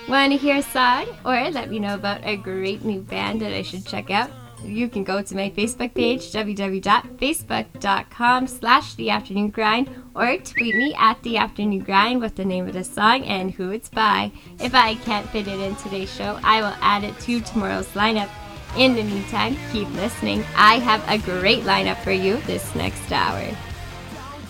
Want to hear a song or let me know about a great new band that I should check out? You can go to my Facebook page, www.facebook.com/theafternoongrind, or tweet me at theafternoongrind with the name of the song and who it's by. If I can't fit it in today's show, I will add it to tomorrow's lineup. In the meantime, keep listening. I have a great lineup for you this next hour.